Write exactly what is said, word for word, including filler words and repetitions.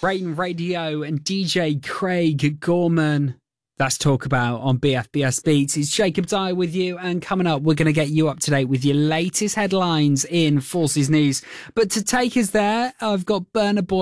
Brighton Radio and D J Craig Gorman. That's Talk About on B F B S Beats. It's Jacob Dyer with you, and coming up, we're going to get you up to date with your latest headlines in Forces News. But to take us there, I've got Burna Boy